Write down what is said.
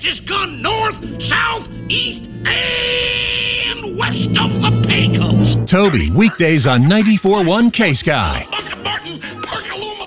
has gone north, south, east, and west of the Pecos. Toby, weekdays on 94.1 K-Sky. Bucket Martin, Parkaluma.